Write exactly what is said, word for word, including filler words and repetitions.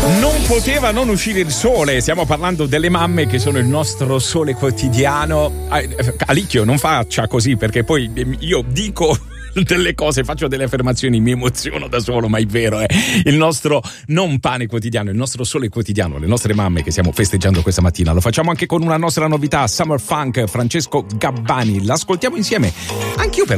Non poteva non uscire il sole, stiamo parlando delle mamme che sono il nostro sole quotidiano. Alicchio, non faccia così, perché poi io dico delle cose, faccio delle affermazioni, mi emoziono da solo, ma è vero, è il nostro non pane quotidiano, il nostro sole quotidiano, le nostre mamme che stiamo festeggiando questa mattina. Lo facciamo anche con una nostra novità, Summer Funk, Francesco Gabbani, l'ascoltiamo insieme. Anch'io per